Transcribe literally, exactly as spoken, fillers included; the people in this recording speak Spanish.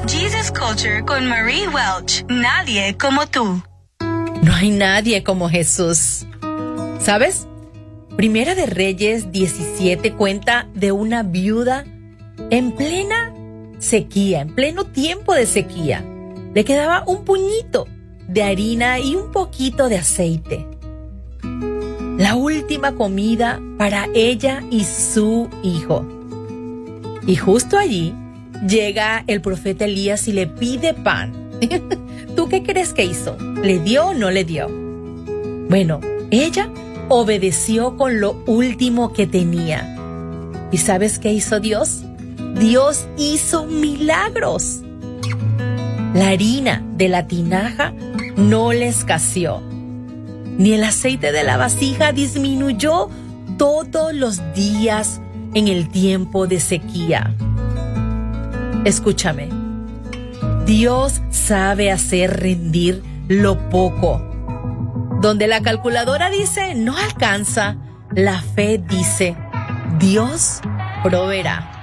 Jesus Culture con Marie Welch. Nadie como tú. No hay nadie como Jesús. ¿Sabes? Primera de Reyes diecisiete cuenta de una viuda en plena sequía, en pleno tiempo de sequía. Le quedaba un puñito de harina y un poquito de aceite. La última comida para ella y su hijo. Y justo allí llega el profeta Elías y le pide pan. ¿Tú qué crees que hizo? ¿Le dio o no le dio? Bueno, ella obedeció con lo último que tenía. ¿Y sabes qué hizo Dios? Dios hizo milagros. La harina de la tinaja no le escaseó, ni el aceite de la vasija disminuyó todos los días en el tiempo de sequía. Escúchame, Dios sabe hacer rendir lo poco. Donde la calculadora dice no alcanza, la fe dice Dios proveerá.